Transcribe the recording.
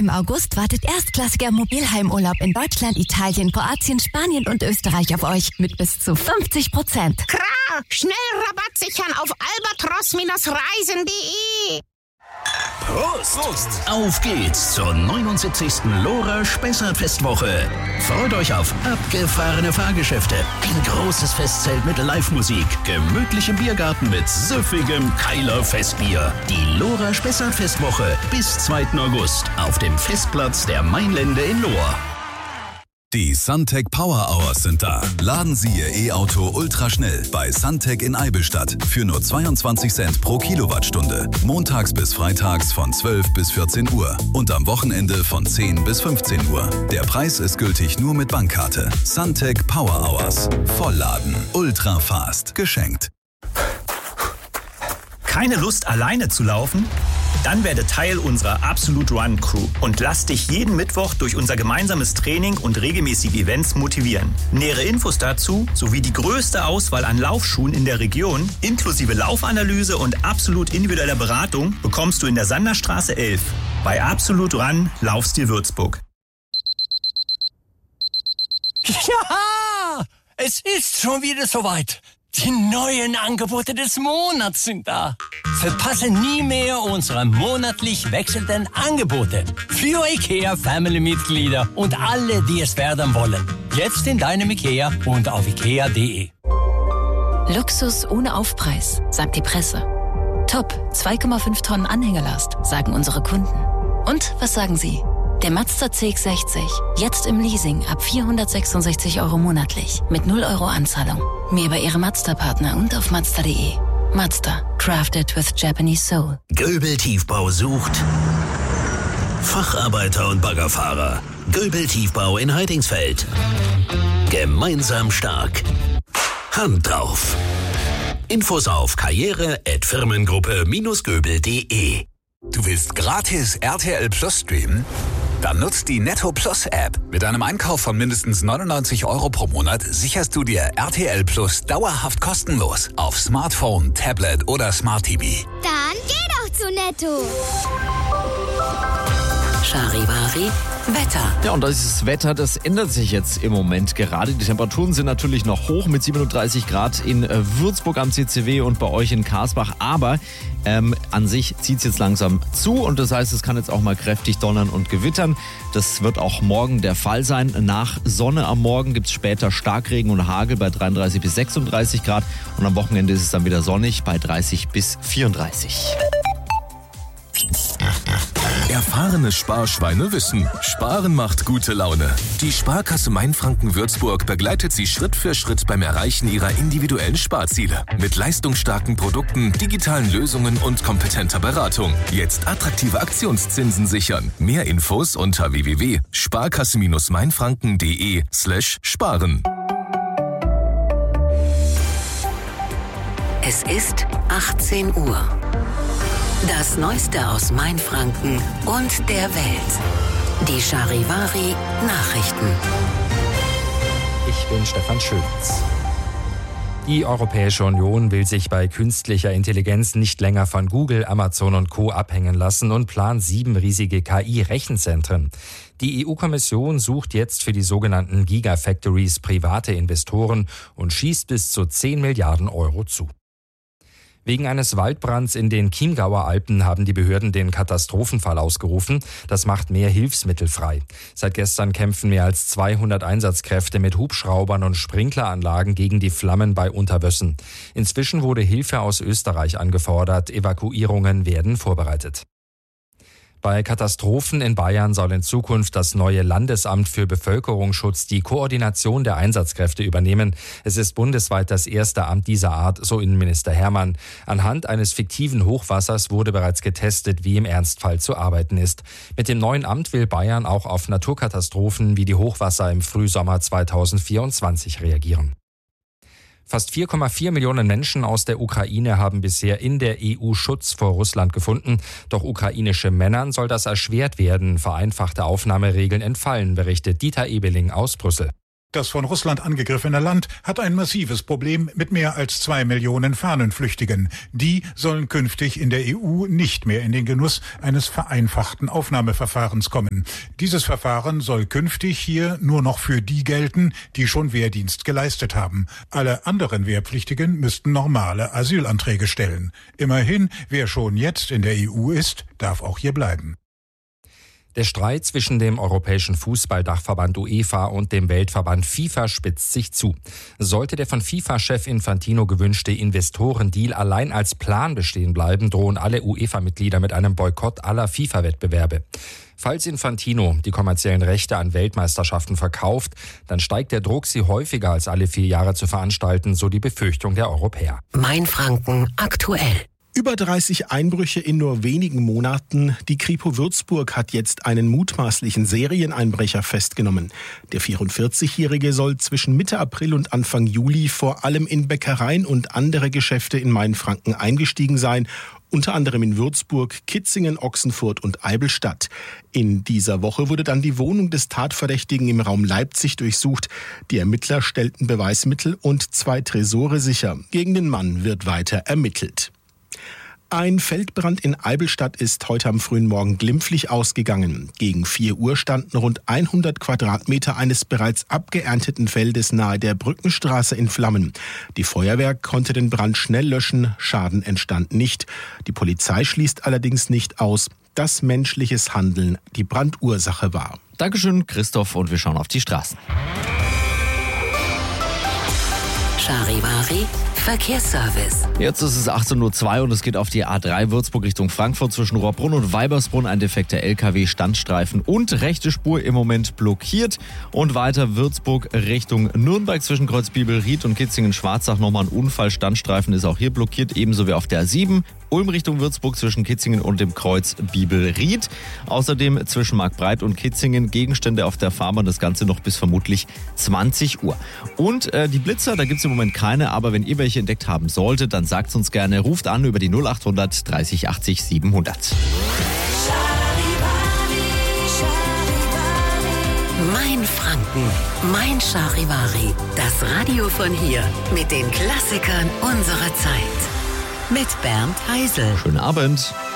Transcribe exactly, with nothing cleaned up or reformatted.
Im August wartet erstklassiger Mobilheimurlaub in Deutschland, Italien, Kroatien, Spanien und Österreich auf euch mit bis zu fünfzig Prozent. Klar, schnell Rabatt sichern auf albatros Reisen punkt de. Prost! Prost! Auf geht's zur neunundsiebzigsten Lora Spessart-Festwoche. Freut euch auf abgefahrene Fahrgeschäfte, ein großes Festzelt mit Live-Musik, gemütlichem Biergarten mit süffigem Keiler Festbier. Die Lora Spessart-Festwoche bis zweiten August auf dem Festplatz der Mainlände in Lohr. Die Suntec Power Hours sind da. Laden Sie Ihr E-Auto ultraschnell bei Suntec in Eibenstadt für nur zweiundzwanzig Cent pro Kilowattstunde. Montags bis freitags von zwölf bis vierzehn Uhr und am Wochenende von zehn bis fünfzehn Uhr. Der Preis ist gültig nur mit Bankkarte. Suntec Power Hours. Vollladen. Ultra fast. Geschenkt. Keine Lust, alleine zu laufen? Dann werde Teil unserer Absolute Run Crew und lass dich jeden Mittwoch durch unser gemeinsames Training und regelmäßige Events motivieren. Nähere Infos dazu sowie die größte Auswahl an Laufschuhen in der Region, inklusive Laufanalyse und absolut individueller Beratung, bekommst du in der Sanderstraße elf bei Absolute Run Laufstil Würzburg. Ja, es ist schon wieder soweit. Die neuen Angebote des Monats sind da. Verpasse nie mehr unsere monatlich wechselnden Angebote. Für IKEA-Family-Mitglieder und alle, die es werden wollen. Jetzt in deinem IKEA und auf ikea punkt de. Luxus ohne Aufpreis, sagt die Presse. Top, zwei Komma fünf Tonnen Anhängerlast, sagen unsere Kunden. Und was sagen Sie? Der Mazda C X sechzig, jetzt im Leasing ab vierhundertsechsundsechzig Euro monatlich, mit null Euro Anzahlung. Mehr bei Ihrem Mazda-Partner und auf mazda punkt de. Mazda, crafted with Japanese soul. Göbel Tiefbau sucht Facharbeiter und Baggerfahrer. Göbel Tiefbau in Heidingsfeld. Gemeinsam stark. Hand drauf. Infos auf karriere at firmengruppe Göbel punkt de. Du willst gratis R T L Plus streamen? Dann nutzt die Netto Plus App. Mit einem Einkauf von mindestens neunundneunzig Euro pro Monat sicherst du dir R T L Plus dauerhaft kostenlos auf Smartphone, Tablet oder Smart T V. Dann geh doch zu Netto. Charivari Wetter. Ja, und dieses Wetter, das ändert sich jetzt im Moment gerade. Die Temperaturen sind natürlich noch hoch mit siebenunddreißig Grad in Würzburg am C C W und bei euch in Karsbach. Aber ähm, an sich zieht es jetzt langsam zu und das heißt, es kann jetzt auch mal kräftig donnern und gewittern. Das wird auch morgen der Fall sein. Nach Sonne am Morgen gibt es später Starkregen und Hagel bei dreiunddreißig bis sechsunddreißig Grad und am Wochenende ist es dann wieder sonnig bei dreißig bis vierunddreißig. Erfahrene Sparschweine wissen, Sparen macht gute Laune. Die Sparkasse Mainfranken Würzburg begleitet Sie Schritt für Schritt beim Erreichen Ihrer individuellen Sparziele. Mit leistungsstarken Produkten, digitalen Lösungen und kompetenter Beratung. Jetzt attraktive Aktionszinsen sichern. Mehr Infos unter w w w punkt sparkasse mainfranken punkt de slash sparen. Es ist achtzehn Uhr. Das Neueste aus Mainfranken und der Welt. Die Charivari Nachrichten. Ich bin Stefan Schönitz. Die Europäische Union will sich bei künstlicher Intelligenz nicht länger von Google, Amazon und Co. abhängen lassen und plant sieben riesige K I-Rechenzentren. Die E U-Kommission sucht jetzt für die sogenannten Gigafactories private Investoren und schießt bis zu zehn Milliarden Euro zu. Wegen eines Waldbrands in den Chiemgauer Alpen haben die Behörden den Katastrophenfall ausgerufen. Das macht mehr Hilfsmittel frei. Seit gestern kämpfen mehr als zweihundert Einsatzkräfte mit Hubschraubern und Sprinkleranlagen gegen die Flammen bei Unterwössen. Inzwischen wurde Hilfe aus Österreich angefordert. Evakuierungen werden vorbereitet. Bei Katastrophen in Bayern soll in Zukunft das neue Landesamt für Bevölkerungsschutz die Koordination der Einsatzkräfte übernehmen. Es ist bundesweit das erste Amt dieser Art, so Innenminister Hermann. Anhand eines fiktiven Hochwassers wurde bereits getestet, wie im Ernstfall zu arbeiten ist. Mit dem neuen Amt will Bayern auch auf Naturkatastrophen wie die Hochwasser im Frühsommer zweitausendvierundzwanzig reagieren. Fast vier Komma vier Millionen Menschen aus der Ukraine haben bisher in der E U Schutz vor Russland gefunden. Doch ukrainische Männern soll das erschwert werden. Vereinfachte Aufnahmeregeln entfallen, berichtet Dieter Ebeling aus Brüssel. Das von Russland angegriffene Land hat ein massives Problem mit mehr als zwei Millionen Fahnenflüchtigen. Die sollen künftig in der E U nicht mehr in den Genuss eines vereinfachten Aufnahmeverfahrens kommen. Dieses Verfahren soll künftig hier nur noch für die gelten, die schon Wehrdienst geleistet haben. Alle anderen Wehrpflichtigen müssten normale Asylanträge stellen. Immerhin, wer schon jetzt in der E U ist, darf auch hier bleiben. Der Streit zwischen dem Europäischen Fußballdachverband UEFA und dem Weltverband FIFA spitzt sich zu. Sollte der von FIFA-Chef Infantino gewünschte Investorendeal allein als Plan bestehen bleiben, drohen alle UEFA-Mitglieder mit einem Boykott aller FIFA-Wettbewerbe. Falls Infantino die kommerziellen Rechte an Weltmeisterschaften verkauft, dann steigt der Druck, sie häufiger als alle vier Jahre zu veranstalten, so die Befürchtung der Europäer. Mainfranken aktuell. Über dreißig Einbrüche in nur wenigen Monaten. Die Kripo Würzburg hat jetzt einen mutmaßlichen Serieneinbrecher festgenommen. Der vierundvierzigjährige soll zwischen Mitte April und Anfang Juli vor allem in Bäckereien und andere Geschäfte in Mainfranken eingestiegen sein, unter anderem in Würzburg, Kitzingen, Ochsenfurt und Eidelstadt. In dieser Woche wurde dann die Wohnung des Tatverdächtigen im Raum Leipzig durchsucht. Die Ermittler stellten Beweismittel und zwei Tresore sicher. Gegen den Mann wird weiter ermittelt. Ein Feldbrand in Eidelstadt ist heute am frühen Morgen glimpflich ausgegangen. Gegen vier Uhr standen rund hundert Quadratmeter eines bereits abgeernteten Feldes nahe der Brückenstraße in Flammen. Die Feuerwehr konnte den Brand schnell löschen, Schaden entstand nicht. Die Polizei schließt allerdings nicht aus, dass menschliches Handeln die Brandursache war. Dankeschön, Christoph, und wir schauen auf die Straßen. Charivari Verkehrsservice. Jetzt ist es achtzehn Uhr zwei und es geht auf die A drei Würzburg Richtung Frankfurt zwischen Rohrbrunn und Weibersbrunn. Ein defekter L K W-Standstreifen und rechte Spur im Moment blockiert. Und weiter Würzburg Richtung Nürnberg zwischen Kreuzbibelried und Kitzingen-Schwarzach. Nochmal ein Unfall. Standstreifen ist auch hier blockiert, ebenso wie auf der A sieben. Ulm Richtung Würzburg zwischen Kitzingen und dem Kreuz Bibelried. Außerdem zwischen Marktbreit und Kitzingen Gegenstände auf der Fahrbahn. Das Ganze noch bis vermutlich zwanzig Uhr. Und äh, die Blitzer, da gibt es im Moment keine, aber wenn ihr welche entdeckt haben solltet, dann sagt uns gerne. Ruft an über die null acht hundert dreißig achtzig siebenhundert. Mainfranken, mein Charivari. Das Radio von hier mit den Klassikern unserer Zeit. Mit Bernd Heisel. Schönen Abend.